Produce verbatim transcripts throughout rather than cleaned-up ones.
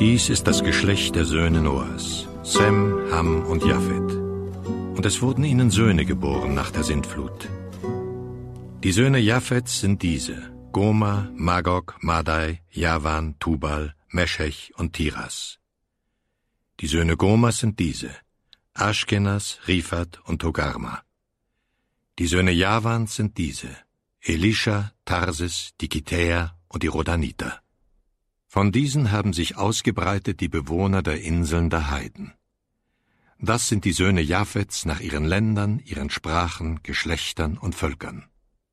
Dies ist das Geschlecht der Söhne Noahs, Sem, Ham und Japhet. Und es wurden ihnen Söhne geboren nach der Sintflut. Die Söhne Japhets sind diese: Goma, Magog, Madai, Javan, Tubal, Meschech und Tiras. Die Söhne Gomas sind diese: Aschkenas, Rifat und Togarma. Die Söhne Javans sind diese: Elisha, Tarsis, die Kitäer und die Rodaniter. Von diesen haben sich ausgebreitet die Bewohner der Inseln der Heiden. Das sind die Söhne Japhets nach ihren Ländern, ihren Sprachen, Geschlechtern und Völkern.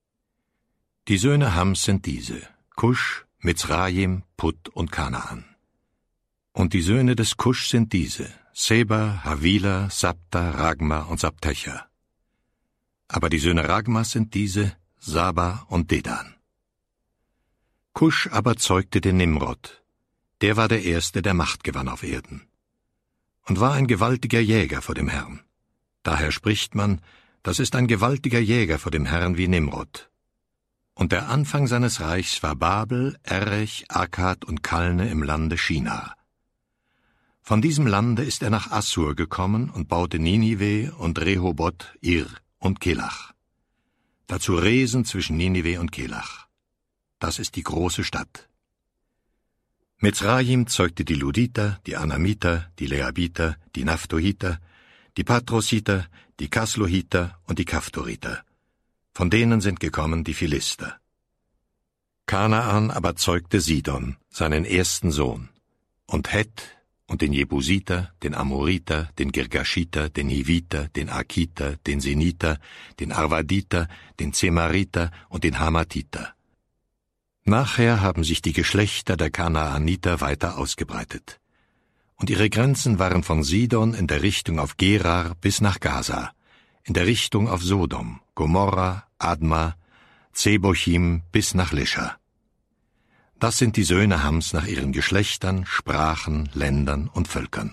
Die Söhne Hams sind diese: Kusch, Mitzrayim, Put und Kanaan. Und die Söhne des Kusch sind diese: Seba, Havila, Sabta, Ragma und Sabtecha. Aber die Söhne Ragmas sind diese: Saba und Dedan. Kusch aber zeugte den Nimrod. Der war der Erste, der Macht gewann auf Erden. Und war ein gewaltiger Jäger vor dem Herrn. Daher spricht man, das ist ein gewaltiger Jäger vor dem Herrn wie Nimrod. Und der Anfang seines Reichs war Babel, Erech, Akkad und Kalne im Lande Shinar. Von diesem Lande ist er nach Assur gekommen und baute Ninive und Rehoboth, Ir und Kelach. Dazu Resen zwischen Ninive und Kelach. Das ist die große Stadt. Mitzrayim zeugte die Luditer, die Anamiter, die Leabiter, die Naphtohiter, die Patrositer, die Kaslohiter und die Kaphtoriter. Von denen sind gekommen die Philister. Kanaan aber zeugte Sidon, seinen ersten Sohn, und Heth und den Jebusiter, den Amoriter, den Girgashiter, den Hiviter, den Akiter, den Seniter, den Arvaditer, den Zemariter und den Hamathiter. Nachher haben sich die Geschlechter der Kanaaniter weiter ausgebreitet. Und ihre Grenzen waren von Sidon in der Richtung auf Gerar bis nach Gaza, in der Richtung auf Sodom, Gomorra, Adma, Zebochim bis nach Lischa. Das sind die Söhne Hams nach ihren Geschlechtern, Sprachen, Ländern und Völkern.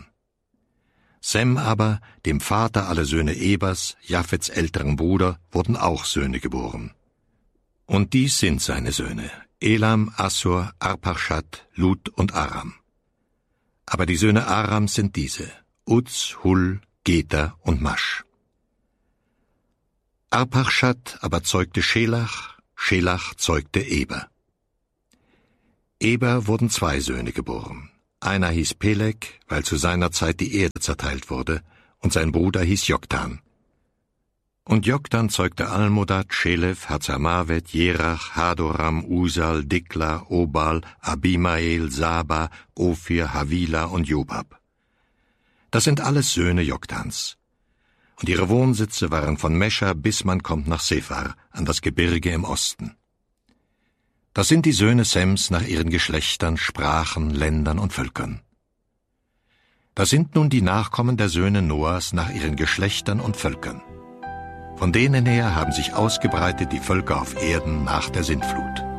Sem aber, dem Vater aller Söhne Ebers, Japhets älteren Bruder, wurden auch Söhne geboren. Und dies sind seine Söhne: Elam, Assur, Arpachshad, Lud und Aram. Aber die Söhne Arams sind diese: Uz, Hul, Geter und Masch. Arpachshad aber zeugte Schelach, Schelach zeugte Eber. Eber wurden zwei Söhne geboren. Einer hieß Peleg, weil zu seiner Zeit die Erde zerteilt wurde, und sein Bruder hieß Joktan. Und Joktan zeugte Almodad, Schelef, Hazarmavet, Jerach, Hadoram, Usal, Dikla, Obal, Abimael, Saba, Ophir, Havila und Jobab. Das sind alles Söhne Joktans. Und ihre Wohnsitze waren von Mescha bis man kommt nach Sephar, an das Gebirge im Osten. Das sind die Söhne Sems nach ihren Geschlechtern, Sprachen, Ländern und Völkern. Das sind nun die Nachkommen der Söhne Noahs nach ihren Geschlechtern und Völkern. Von denen her haben sich ausgebreitet die Völker auf Erden nach der Sintflut.